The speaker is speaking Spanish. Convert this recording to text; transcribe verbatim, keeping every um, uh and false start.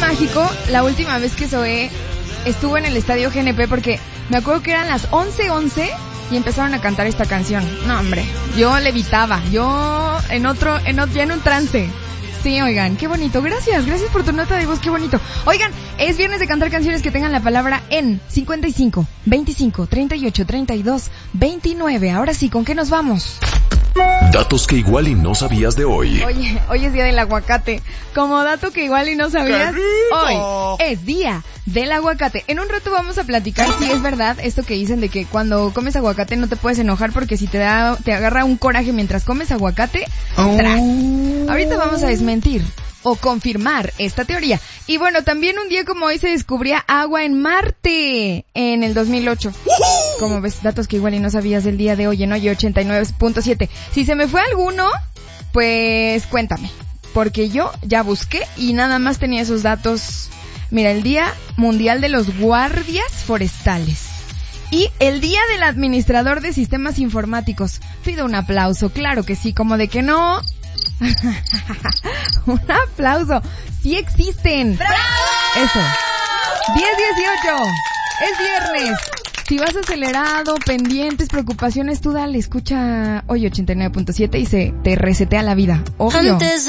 mágico la última vez que Zoé estuvo en el estadio G N P, porque me acuerdo que eran las once once y empezaron a cantar esta canción. No, hombre, yo levitaba, yo en otro, en otro, ya en un trance. Sí, oigan, qué bonito. Gracias, gracias por tu nota de voz, qué bonito. Oigan, es viernes de cantar canciones que tengan la palabra en cincuenta y cinco, veinticinco, treinta y ocho, treinta y dos, veintinueve. Ahora sí, ¿con qué nos vamos? Datos que igual y no sabías de hoy. Oye, hoy es día del aguacate. Como dato que igual y no sabías, hoy es día del aguacate. En un rato vamos a platicar si es verdad esto que dicen de que cuando comes aguacate no te puedes enojar porque si te da, te agarra un coraje mientras comes aguacate, oh. tras. Ahorita vamos a desmentir o confirmar esta teoría. Y bueno, también un día como hoy se descubría agua en Marte en el dos mil ocho. Como ves, datos que igual y no sabías del día de hoy en Oye ochenta y nueve punto siete. Si se me fue alguno, pues cuéntame, porque yo ya busqué y nada más tenía esos datos. Mira, el Día Mundial de los Guardias Forestales y el Día del Administrador de Sistemas Informáticos. Pido un aplauso, claro que sí, como de que no. Un aplauso, sí existen. ¡Bravo! Eso. diez dieciocho, es viernes. Si vas acelerado, pendientes, preocupaciones, tú dale, escucha Oye ochenta y nueve punto siete y se te resetea la vida. Obvio. Antes